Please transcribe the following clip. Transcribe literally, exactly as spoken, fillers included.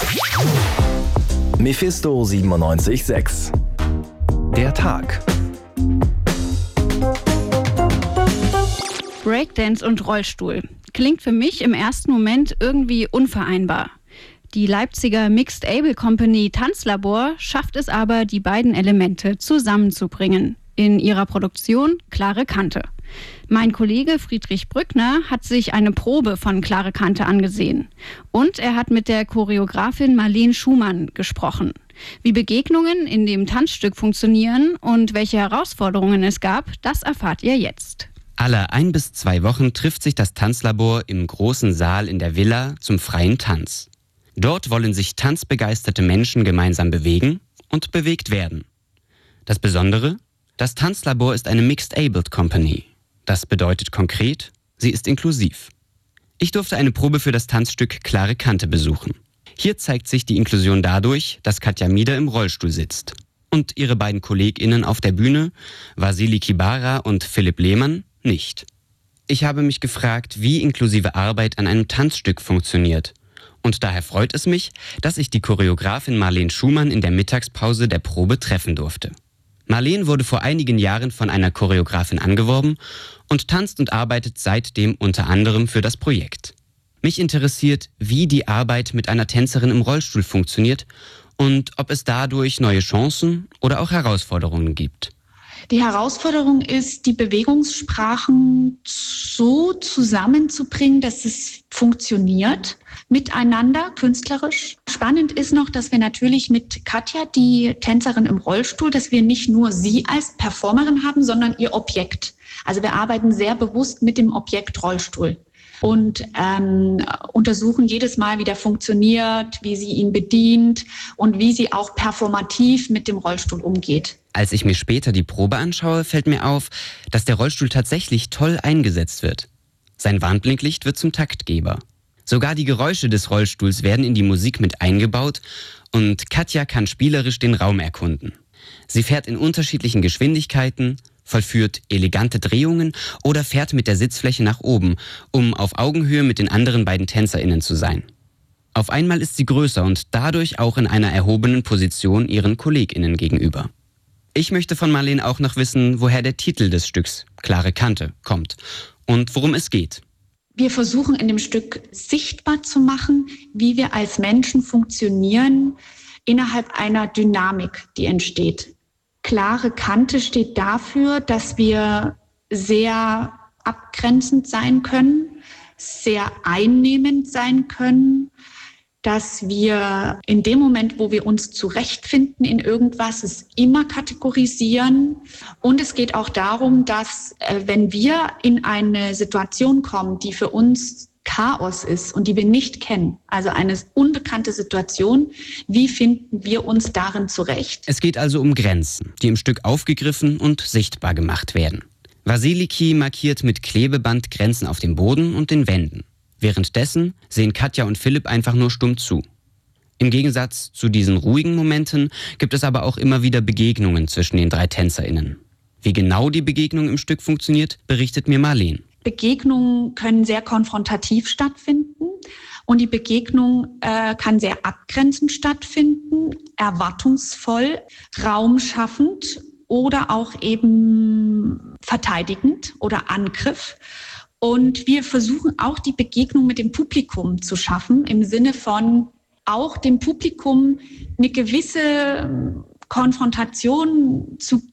Mephisto siebenundneunzig Komma sechs. Der Tag. Breakdance und Rollstuhl. Klingt für mich im ersten Moment irgendwie unvereinbar. Die Leipziger Mixed Able Company Tanzlabor schafft es aber, die beiden Elemente zusammenzubringen. In ihrer Produktion Klare Kante. Mein Kollege Friedrich Brückner hat sich eine Probe von Klare Kante angesehen. Und er hat mit der Choreografin Marleen Schumann gesprochen. Wie Begegnungen in dem Tanzstück funktionieren und welche Herausforderungen es gab, das erfahrt ihr jetzt. Alle ein bis zwei Wochen trifft sich das Tanzlabor im großen Saal in der Villa zum freien Tanz. Dort wollen sich tanzbegeisterte Menschen gemeinsam bewegen und bewegt werden. Das Besondere? Das Tanzlabor ist eine Mixed Abled Company. Das bedeutet konkret, sie ist inklusiv. Ich durfte eine Probe für das Tanzstück Klare Kante besuchen. Hier zeigt sich die Inklusion dadurch, dass Katja Mieder im Rollstuhl sitzt. Und ihre beiden KollegInnen auf der Bühne, Vasili Kibara und Philipp Lehmann, nicht. Ich habe mich gefragt, wie inklusive Arbeit an einem Tanzstück funktioniert. Und daher freut es mich, dass ich die Choreografin Marleen Schumann in der Mittagspause der Probe treffen durfte. Marleen wurde vor einigen Jahren von einer Choreografin angeworben und tanzt und arbeitet seitdem unter anderem für das Projekt. Mich interessiert, wie die Arbeit mit einer Tänzerin im Rollstuhl funktioniert und ob es dadurch neue Chancen oder auch Herausforderungen gibt. Die Herausforderung ist, die Bewegungssprachen so zusammenzubringen, dass es funktioniert miteinander, künstlerisch. Spannend ist noch, dass wir natürlich mit Katja, die Tänzerin im Rollstuhl, dass wir nicht nur sie als Performerin haben, sondern ihr Objekt. Also wir arbeiten sehr bewusst mit dem Objekt Rollstuhl und ähm, untersuchen jedes Mal, wie der funktioniert, wie sie ihn bedient und wie sie auch performativ mit dem Rollstuhl umgeht. Als ich mir später die Probe anschaue, fällt mir auf, dass der Rollstuhl tatsächlich toll eingesetzt wird. Sein Warnblinklicht wird zum Taktgeber. Sogar die Geräusche des Rollstuhls werden in die Musik mit eingebaut und Katja kann spielerisch den Raum erkunden. Sie fährt in unterschiedlichen Geschwindigkeiten, vollführt elegante Drehungen oder fährt mit der Sitzfläche nach oben, um auf Augenhöhe mit den anderen beiden TänzerInnen zu sein. Auf einmal ist sie größer und dadurch auch in einer erhobenen Position ihren KollegInnen gegenüber. Ich möchte von Marleen auch noch wissen, woher der Titel des Stücks Klare Kante kommt und worum es geht. Wir versuchen in dem Stück sichtbar zu machen, wie wir als Menschen funktionieren innerhalb einer Dynamik, die entsteht. Klare Kante steht dafür, dass wir sehr abgrenzend sein können, sehr einnehmend sein können, dass wir in dem Moment, wo wir uns zurechtfinden in irgendwas, es immer kategorisieren. Und es geht auch darum, dass äh, wenn wir in eine Situation kommen, die für uns Chaos ist und die wir nicht kennen, also eine unbekannte Situation, wie finden wir uns darin zurecht? Es geht also um Grenzen, die im Stück aufgegriffen und sichtbar gemacht werden. Vasiliki markiert mit Klebeband Grenzen auf dem Boden und den Wänden. Währenddessen sehen Katja und Philipp einfach nur stumm zu. Im Gegensatz zu diesen ruhigen Momenten gibt es aber auch immer wieder Begegnungen zwischen den drei TänzerInnen. Wie genau die Begegnung im Stück funktioniert, berichtet mir Marleen. Begegnungen können sehr konfrontativ stattfinden und die Begegnung äh, kann sehr abgrenzend stattfinden, erwartungsvoll, raumschaffend oder auch eben verteidigend oder Angriff. Und wir versuchen auch die Begegnung mit dem Publikum zu schaffen, im Sinne von auch dem Publikum eine gewisse Konfrontation zu